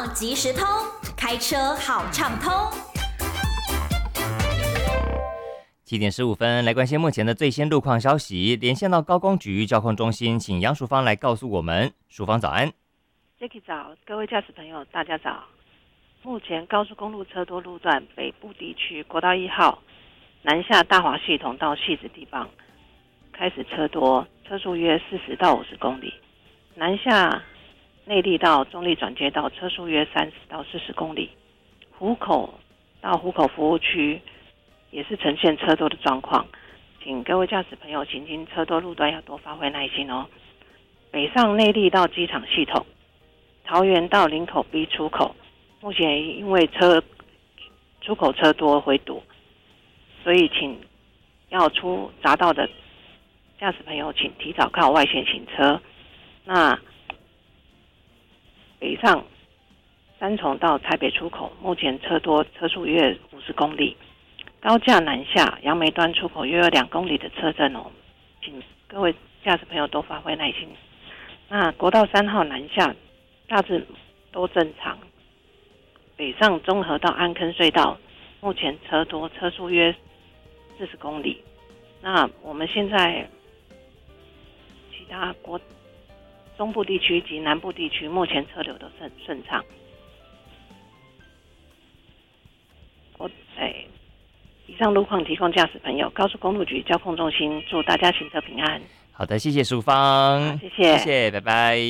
况即时通，开车好畅通。 7:15来关心目前的最新路况消息，连线到高工局交通中心，请杨淑芳来告诉我们。淑芳早安。 Jacky 早，各位驾驶朋友大家早。目前高速公路车多路段北部地区国道1号南下大华系统到汐止地方开始车多，车速约40到50公里。南下内壢到中壢转接道车速约30到40公里。湖口到湖口服务区也是呈现车多的状况，请各位驾驶朋友行经车多路段要多发挥耐心哦。北上内壢到机场系统，桃园到林口 B 出口，目前因为出口车多回堵，所以请要出匝道的驾驶朋友请提早靠外线行车。那北上三重到台北出口，目前车多，车速约50公里。高架南下杨梅端出口约有2公里的车阵哦，请各位驾驶朋友多发挥耐心。那国道3号南下大致都正常，北上中和到安坑隧道目前车多，车速约40公里。那我们现在其他中部地区及南部地区目前车流都顺畅。以上路况提供驾驶朋友高速公路局交通中心，祝大家行车平安。 好的，谢谢淑芳， 谢谢， 拜拜。